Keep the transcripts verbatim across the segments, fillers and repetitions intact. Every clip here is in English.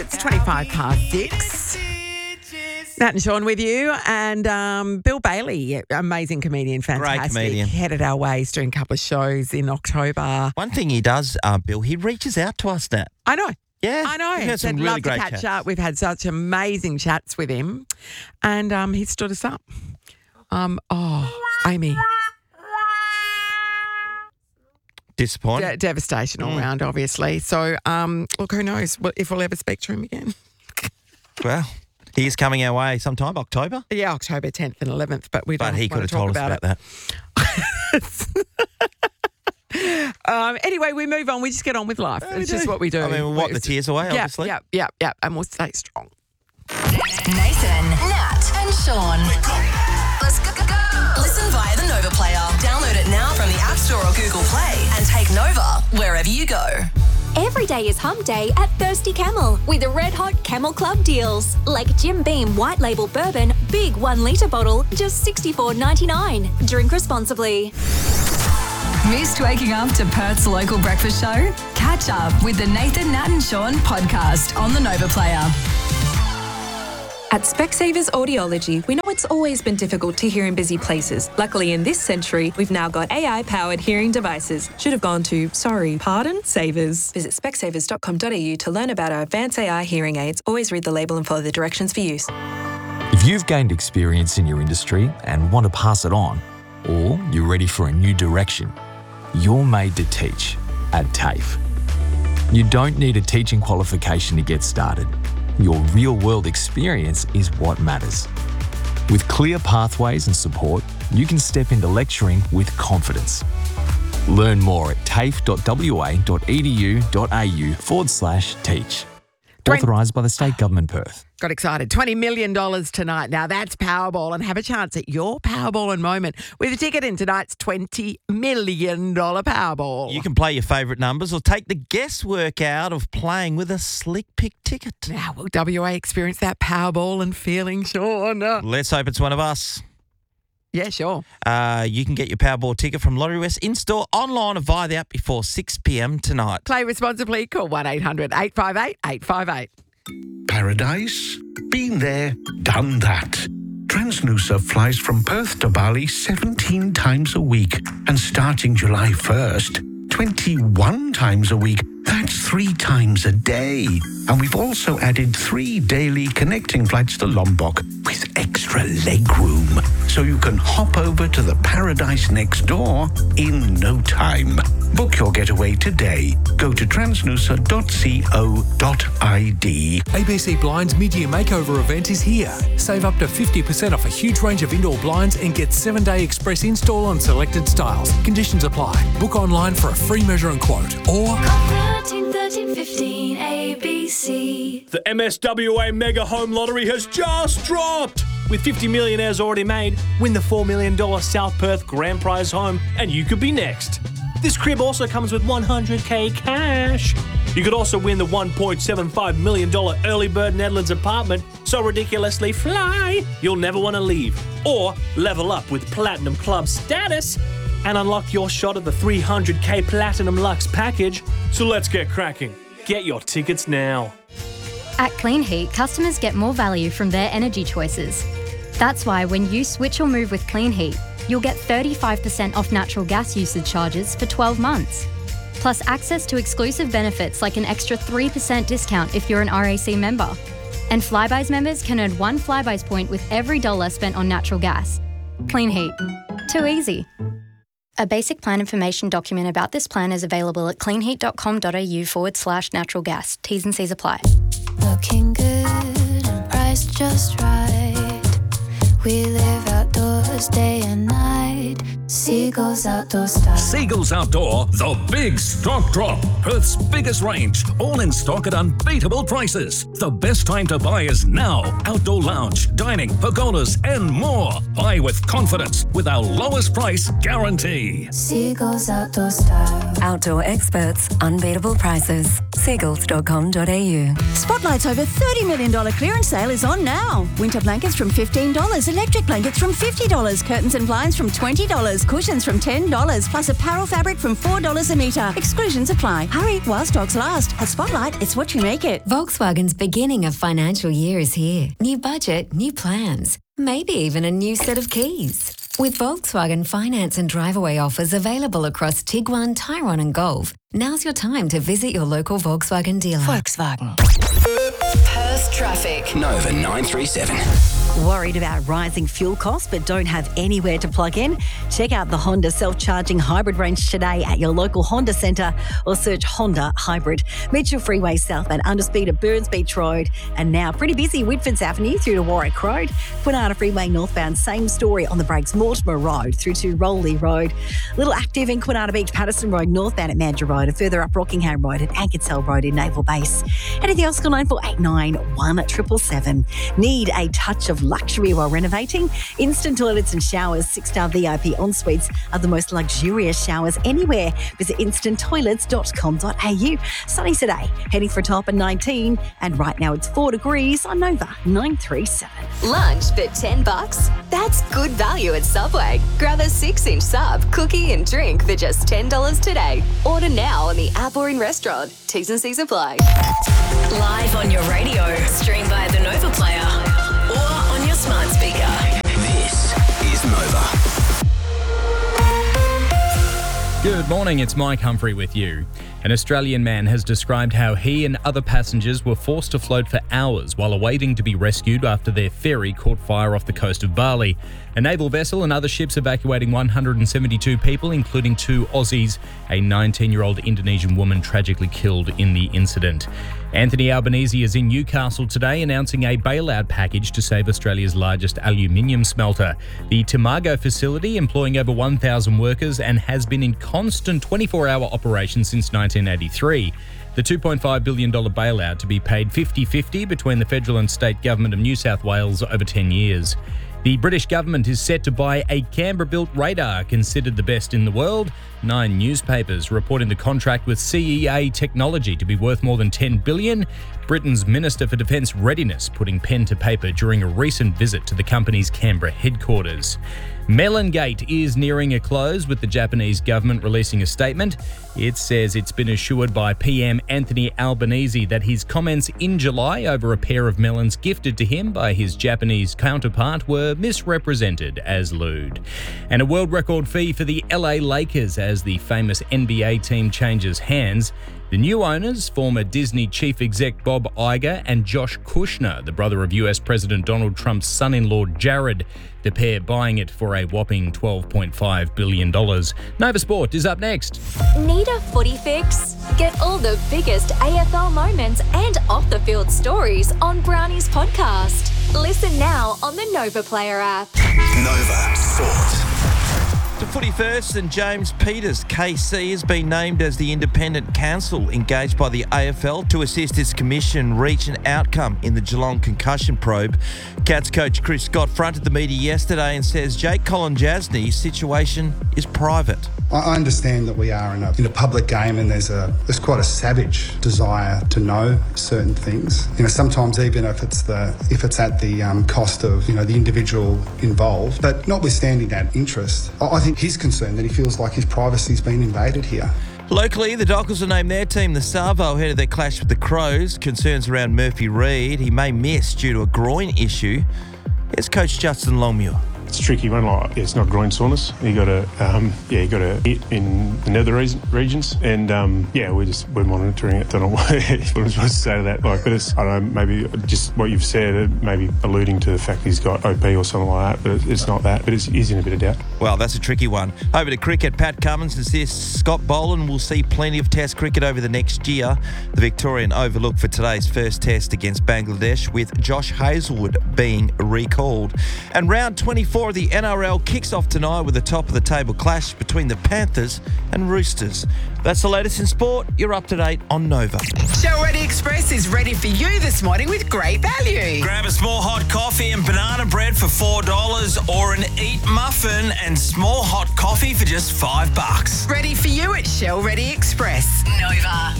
It's twenty-five past six. Nat and Sean with you, and um, Bill Bailey, amazing comedian, fantastic. Great comedian. Headed our ways doing a couple of shows in October. One thing he does, uh, Bill, he reaches out to us, Nat. I know. Yeah. I know. We've had some Said, really love great to catch chats. up. We've had such amazing chats with him, and um, he stood us up. Um, oh, Amy. Disappointing. De- devastation all Mm. round, obviously. So, um, look, who knows if we'll ever speak to him again. Well, he is coming our way sometime, October. Yeah, October tenth and eleventh, but we don't But he could want have to talk told us about about it. that. um, anyway, we move on. We just get on with life. Yeah, we it's just do. what we do. I mean, we'll wipe the tears away, yeah, obviously. Yeah, yeah, yeah, and we'll stay strong. Nathan, Nat, and Sean. Let's go, go, go. Listen via the Nova Player. Download it now from the App Store or Google Play and take Nova wherever you go. Every day is hump day at Thirsty Camel with the red hot Camel Club deals. Like Jim Beam White Label Bourbon, big one litre bottle, just sixty-four ninety-nine. Drink responsibly. Missed waking up to Perth's local breakfast show? Catch up with the Nathan, Nat and Sean podcast on the Nova Player. At Specsavers Audiology, we know it's always been difficult to hear in busy places. Luckily, in this century, we've now got A I-powered hearing devices. Should have gone to, sorry, pardon, Savers. Visit specsavers dot com dot a u to learn about our advanced A I hearing aids. Always read the label and follow the directions for use. If you've gained experience in your industry and want to pass it on, or you're ready for a new direction, you're made to teach at TAFE. You don't need a teaching qualification to get started. Your real-world experience is what matters. With clear pathways and support, you can step into lecturing with confidence. Learn more at tafe dot w a dot e d u dot a u forward slash teach. Authorised by the State Government Perth. Got excited. twenty million dollars tonight. Now that's Powerball, and have a chance at your Powerball and moment with a ticket in tonight's twenty million dollars Powerball. You can play your favourite numbers or take the guesswork out of playing with a slick pick ticket. Now, will W A experience that Powerball and feeling, Sean? Let's hope it's one of us. Yeah, sure. Uh, you can get your Powerball ticket from Lottery West in-store, online, or via the app before six p.m. tonight. Play responsibly. Call one eight hundred eight five eight eight five eight. Paradise? Been there, done that. Transnusa flies from Perth to Bali seventeen times a week. And starting July first, twenty-one times a week. That's three times a day. And we've also added three daily connecting flights to Lombok with extra leg room. So you can hop over to the paradise next door in no time. Book your getaway today. Go to transnusa dot co dot i d. A B C Blinds mid-year makeover event is here. Save up to fifty percent off a huge range of indoor blinds and get seven-day express install on selected styles. Conditions apply. Book online for a free measure and quote. Or thirteen thirteen fifteen A B C. The M S W A Mega Home Lottery has just dropped! With fifty millionaires already made, win the four million dollars South Perth Grand Prize home and you could be next. This crib also comes with one hundred k cash. You could also win the one point seven five million dollars Early Bird Nedlands apartment, so ridiculously fly, you'll never want to leave. Or level up with Platinum Club status and unlock your shot at the three hundred k Platinum Lux package. So let's get cracking. Get your tickets now. At Clean Heat, customers get more value from their energy choices. That's why when you switch or move with Clean Heat, you'll get thirty-five percent off natural gas usage charges for twelve months. Plus access to exclusive benefits like an extra three percent discount if you're an R A C member. And Flybuys members can earn one Flybuys point with every dollar spent on natural gas. Clean Heat. Too easy. A basic plan information document about this plan is available at cleanheat dot com dot a u forward slash natural gas. T's and C's apply. Looking good and priced just right. We live outdoors day and night. Seagulls Outdoor Style. Seagulls Outdoor, the big stock drop. Perth's biggest range, all in stock at unbeatable prices. The best time to buy is now. Outdoor lounge, dining, pergolas, and more. Buy with confidence with our lowest price guarantee. Seagulls Outdoor Style. Outdoor experts, unbeatable prices. seagulls dot com dot a u. Spotlight's over thirty million dollars clearance sale is on now. Winter blankets from fifteen dollars, electric blankets from fifty dollars. dollars, curtains and blinds from twenty dollars, cushions from ten dollars, plus apparel fabric from four dollars a metre. Exclusions apply. Hurry while stocks last. At Spotlight, it's what you make it. Volkswagen's beginning of financial year is here. New budget, new plans, maybe even a new set of keys. With Volkswagen finance and drive-away offers available across Tiguan, Tyrone and Golf, now's your time to visit your local Volkswagen dealer. Volkswagen. Perth traffic. Nova nine three seven. Worried about rising fuel costs but don't have anywhere to plug in? Check out the Honda self-charging hybrid range today at your local Honda centre or search Honda Hybrid. Mitchell Freeway southbound underspeed at Burns Beach Road and now pretty busy Whitfords Avenue through to Warwick Road. Quinana Freeway northbound, same story on the brakes Mortimer Road through to Rowley Road. Little active in Quinana Beach, Patterson Road northbound at Mandurah Road and further up Rockingham Road and Ankersell Road in Naval Base. Anything else, call nine four eight nine, one seven seven seven. Need a touch of luxury while renovating? Instant toilets and showers, six-star V I P en-suites are the most luxurious showers anywhere. Visit instant toilets dot com dot a u. Sunny today, heading for a top at nineteen, and right now it's four degrees on Nova nine three seven. Lunch for ten bucks? That's good value at Subway. Grab a six-inch sub, cookie and drink for just ten dollars today. Order now on the app or in restaurant. T's and C's apply. Live on your radio, stream via the Nova Player, or on your smart speaker. This is Nova. Good morning, it's Mike Humphrey with you. An Australian man has described how he and other passengers were forced to float for hours while awaiting to be rescued after their ferry caught fire off the coast of Bali. A naval vessel and other ships evacuating one hundred seventy-two people, including two Aussies. A nineteen-year-old Indonesian woman tragically killed in the incident. Anthony Albanese is in Newcastle today announcing a bailout package to save Australia's largest aluminium smelter. The Tamago facility, employing over one thousand workers and has been in constant twenty-four hour operation since nineteen eighty-three. The two point five billion dollars bailout to be paid fifty-fifty between the federal and state government of New South Wales over ten years. The British government is set to buy a Canberra-built radar considered the best in the world. Nine newspapers reporting the contract with C E A Technology to be worth more than ten billion dollars. Britain's Minister for Defence Readiness putting pen to paper during a recent visit to the company's Canberra headquarters. Melongate is nearing a close, with the Japanese government releasing a statement. It says it's been assured by P M Anthony Albanese that his comments in July over a pair of melons gifted to him by his Japanese counterpart were misrepresented as lewd. And a world record fee for the L A Lakers as the famous N B A team changes hands. The new owners, former Disney chief exec Bob Iger and Josh Kushner, the brother of U S President Donald Trump's son-in-law Jared, the pair buying it for a whopping twelve point five billion dollars. Nova Sport is up next. Need a footy fix? Get all the biggest A F L moments and off-the-field stories on Brownie's podcast. Listen now on the Nova Player app. Nova Sport. To footy first, and James Peters, K C, has been named as the independent counsel engaged by the A F L to assist its commission reach an outcome in the Geelong concussion probe. Cats coach Chris Scott fronted the media yesterday and says Jake Colin-Jasney's situation is private. I understand that we are in a, in a public game, and there's a there's quite a savage desire to know certain things. You know, sometimes even if it's the if it's at the um, cost of you know the individual involved. But notwithstanding that interest, I, I think he's concerned that he feels like his privacy's been invaded here. Locally, the Dockers will name their team the Savo ahead of their clash with the Crows. Concerns around Murphy Reid. He may miss due to a groin issue. Here's Coach Justin Longmuir. It's a tricky one. Like, it's not groin soreness. You got to, um, yeah, you got to hit in the nether regions, and um, yeah, we're just we're monitoring it. Don't know what, what I'm supposed to say to that. Like, but it's I don't know, maybe just what you've said, maybe alluding to the fact he's got O P or something like that. But it's not that. But it's, he's in a bit of doubt. Well, that's a tricky one. Over to cricket. Pat Cummins insists Scott Boland will see plenty of Test cricket over the next year. The Victorian overlooked for today's first Test against Bangladesh, with Josh Hazlewood being recalled. And round twenty-four of the N R L kicks off tonight with a top-of-the-table clash between the Panthers and Roosters. That's the latest in sport. You're up to date on Nova. Show Ready Express is ready for you this morning with great value. Grab a small hot coffee and banana bread for four dollars, or an Eat muffin and small hot coffee for just five bucks. Ready for you at Shell Ready Express. Nova.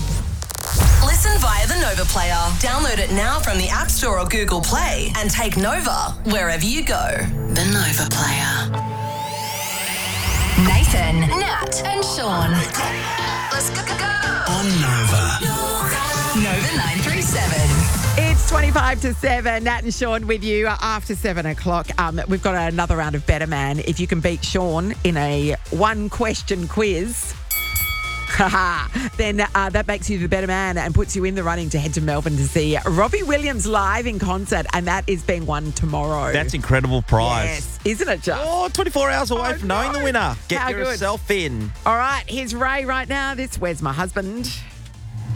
Listen via the Nova Player. Download it now from the App Store or Google Play and take Nova wherever you go. The Nova Player. Nathan, Nat, and Sean. Let's go, go, go. On Nova. Nova nine three seven. It's twenty-five to seven. Nat and Sean with you after seven o'clock. Um, we've got another round of Better Man. If you can beat Sean in a one-question quiz, then uh, that makes you the better man and puts you in the running to head to Melbourne to see Robbie Williams live in concert, and that is being won tomorrow. That's incredible prize. Yes, isn't it just? Oh, twenty-four hours away Oh, from knowing no. the winner. Get How good. yourself in. All right, here's Ray right now. This Where's My Husband?